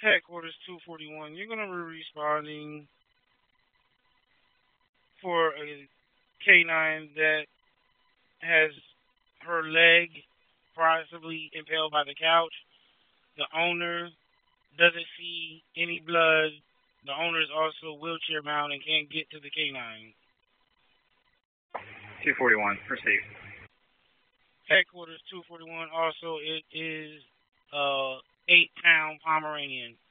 Headquarters 241. You're going to be responding for a canine that has her leg possibly impaled by the couch. The owner doesn't see any blood. The owner is also wheelchair bound and can't get to the canine. 241, proceed. Headquarters 241. Also, it is 8-pound Pomeranian.